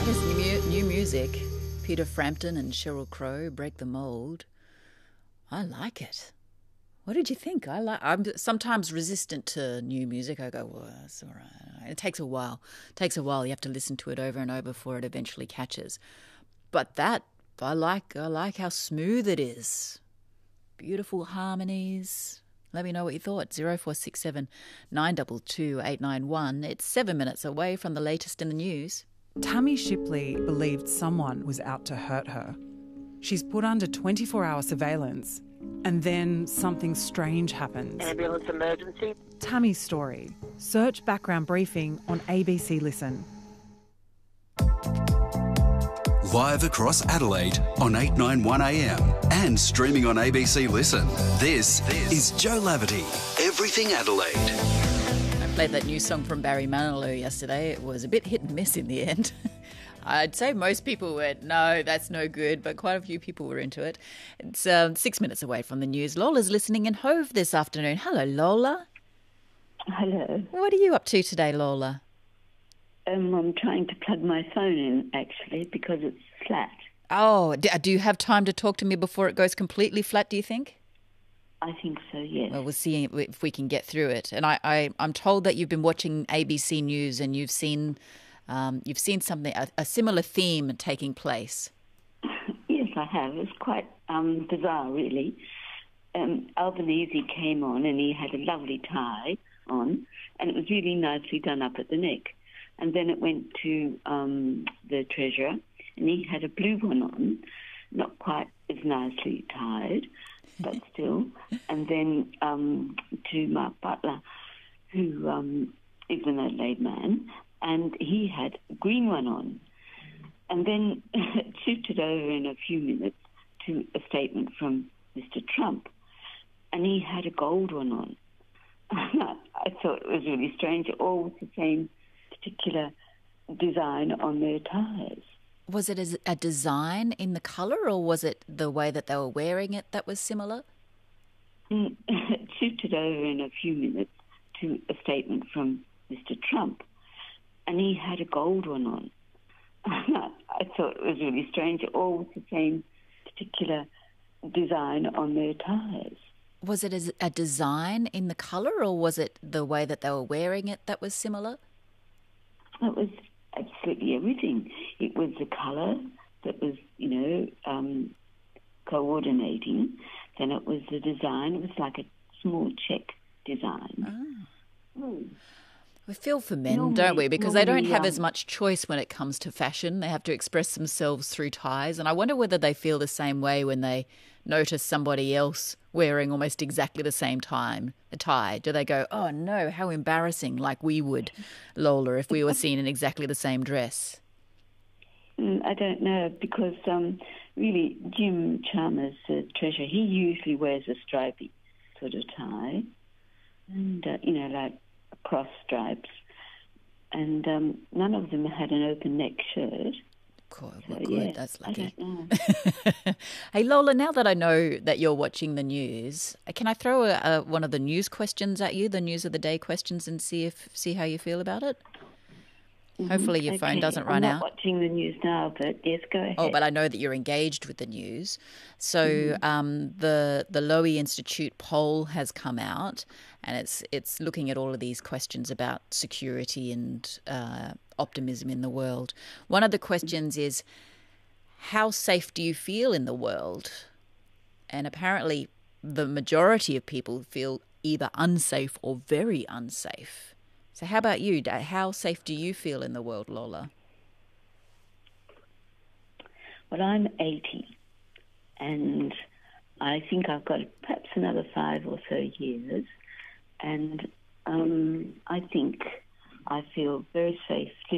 Yes, new music. Peter Frampton and Sheryl Crow, Break the Mold. I like it. What did you think? I'm sometimes resistant to new music. I go, well, that's all right. It takes a while. You have to listen to it over and over before it eventually catches. But that, I like how smooth it is. Beautiful harmonies. Let me know what you thought. 0467 922 891. It's 7 minutes away from the latest in the news. Tammy Shipley believed someone was out to hurt her. She's put under 24-hour surveillance, and then something strange happens. Ambulance emergency. Tammy's story. Search background briefing on ABC Listen. Live across Adelaide on 891am and streaming on ABC Listen. This is Joe Laverty, Everything Adelaide. I played that new song from Barry Manilow yesterday. It was a bit hit and miss in the end. I'd say most people went, no, that's no good, but quite a few people were into it. It's 6 minutes away from the news. Lola's listening in Hove this afternoon. Hello, Lola. Hello. What are you up to today, Lola? I'm trying to plug my phone in, actually, because it's flat. Oh, do you have time to talk to me before it goes completely flat, do you think? I think so, yes. Well, we'll see if we can get through it. And I'm told that you've been watching ABC News and you've seen something, a similar theme taking place. Yes, I have. It's quite bizarre, really. Albanese came on and he had a lovely tie on, and it was really nicely done up at the neck. And then it went to the Treasurer, and he had a blue one on, not quite as nicely tied, but still. And then to Mark Butler, who is an Adelaide man, and he had a green one on. And then it shifted over in a few minutes to a statement from Mr. Trump, and he had a gold one on. I thought it was really strange, all with the same particular design on their ties. Was it a design in the colour, or was it the way that they were wearing it that was similar? It shifted over in a few minutes to a statement from Mr. Trump, and he had a gold one on. I thought it was really strange, all with the same particular design on their ties. Was it a design in the colour, or was it the way that they were wearing it that was similar? It was absolutely everything. It was the colour that was, coordinating. Then it was the design. It was like a small check design. Oh. We feel for men, don't we? Because they don't have as much choice when it comes to fashion. They have to express themselves through ties. And I wonder whether they feel the same way when they notice somebody else wearing almost exactly the same tie. Do they go, oh, no, how embarrassing, like we would, Lola, if we were seen in exactly the same dress? I don't know, because really Jim Chalmers, the treasurer, he usually wears a stripy sort of tie and, like cross stripes. And none of them had an open neck shirt. Cool, So, well, good, yeah, that's lucky. I don't know. Hey, Lola, now that I know that you're watching the news, can I throw one of the news questions at you, the news of the day questions, and see how you feel about it? Hopefully your phone doesn't run out. I'm not watching the news now, but yes, go ahead. Oh, but I know that you're engaged with the news. So the Lowy Institute poll has come out, and it's looking at all of these questions about security and optimism in the world. One of the questions is, how safe do you feel in the world? And apparently the majority of people feel either unsafe or very unsafe. So how about you? How safe do you feel in the world, Lola? Well, I'm 80, and I think I've got perhaps another 5 or so years, and I think I feel very safe